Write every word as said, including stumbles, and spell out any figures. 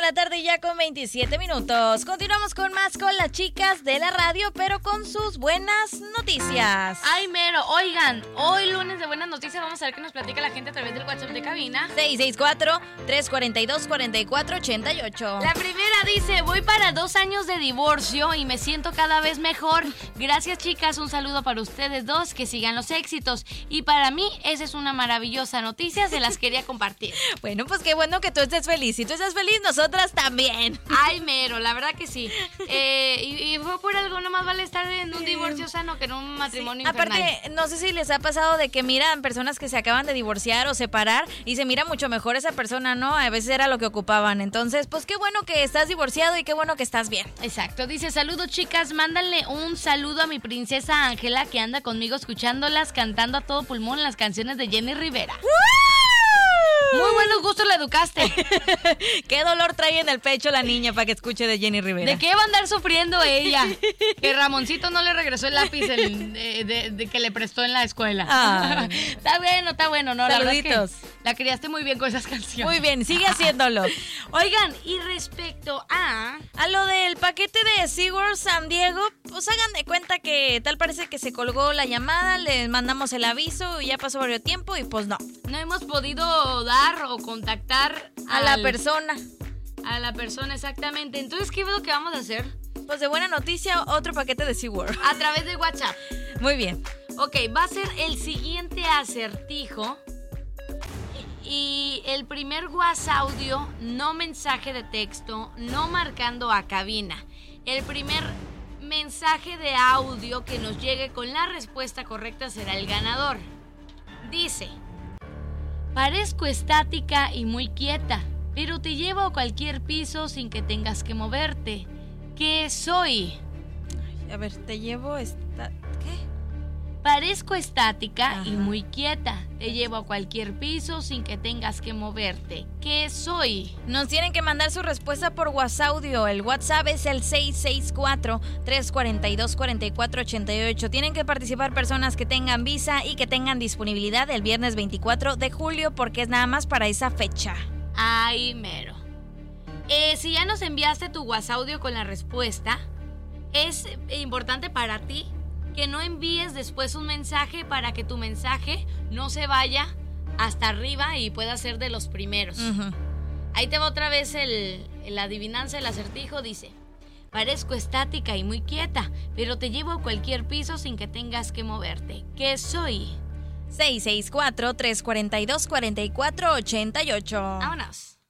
de la tarde ya con veintisiete minutos. Continuamos con más con las chicas de la radio, pero con sus buenas noticias. Ay, mero, oigan, hoy lunes de buenas noticias vamos a ver qué nos platica la gente a través del WhatsApp de cabina. seis seis cuatro, tres cuatro dos, cuatro cuatro ocho ocho. La primera dice, voy para dos años de divorcio y me siento cada vez mejor. Gracias, chicas, un saludo para ustedes dos, que sigan los éxitos. Y para mí, esa es una maravillosa noticia, se las quería compartir. Bueno, pues qué bueno que tú estés feliz. Si tú estás feliz, nosotras también. Ay, mero, la verdad que sí. Eh, y, y fue por algo, nomás vale estar en un divorcio sano que en un matrimonio sí. infernal. Aparte, no sé si les ha pasado de que miran personas que se acaban de divorciar o separar y se mira mucho mejor esa persona, ¿no? A veces era lo que ocupaban. Entonces, pues qué bueno que estás divorciado y qué bueno que estás bien. Exacto. Dice, saludos, chicas, mándale un saludo a mi princesa Ángela, que anda conmigo escuchándolas, cantando a todo pulmón las canciones de Jenny Rivera. ¡Woo! Muy buenos gustos la educaste. Qué dolor trae en el pecho la niña para que escuche de Jenny Rivera. ¿De qué va a andar sufriendo ella? Que Ramoncito no le regresó el lápiz el, de, de, de que le prestó en la escuela. Ah. Está bueno, está bueno, ¿no? Saluditos. La verdad es que la criaste muy bien con esas canciones. Muy bien, sigue haciéndolo. Oigan, y respecto a... A lo del paquete de SeaWorld San Diego, pues hagan de cuenta que tal parece que se colgó la llamada, les mandamos el aviso y ya pasó varios tiempo y pues no. No hemos podido dar o contactar a al, la persona. A la persona, exactamente. Entonces, ¿qué es lo que vamos a hacer? Pues de buena noticia, otro paquete de SeaWorld. A través de WhatsApp. Muy bien. Ok, va a ser el siguiente acertijo. Y el primer WhatsApp audio, no mensaje de texto, no marcando a cabina. El primer mensaje de audio que nos llegue con la respuesta correcta será el ganador. Dice: parezco estática y muy quieta, pero te llevo a cualquier piso sin que tengas que moverte. ¿Qué soy? Ay, a ver, te llevo esta... ¿Qué? Parezco estática Ajá. y muy quieta. Te llevo a cualquier piso sin que tengas que moverte. ¿Qué soy? Nos tienen que mandar su respuesta por WhatsApp audio. El WhatsApp es el seis seis cuatro, tres cuatro dos, cuatro cuatro ocho ocho. Tienen que participar personas que tengan visa y que tengan disponibilidad el viernes veinticuatro de julio, porque es nada más para esa fecha. Ay, mero. Eh, si ya nos enviaste tu WhatsApp audio con la respuesta, es importante para ti que no envíes después un mensaje para que tu mensaje no se vaya hasta arriba y pueda ser de los primeros. Uh-huh. Ahí te va otra vez el, el adivinanza, el acertijo. Dice: parezco estática y muy quieta, pero te llevo a cualquier piso sin que tengas que moverte. ¿Qué soy? seis seis cuatro, tres cuatro dos, cuatro cuatro ocho ocho. Vámonos.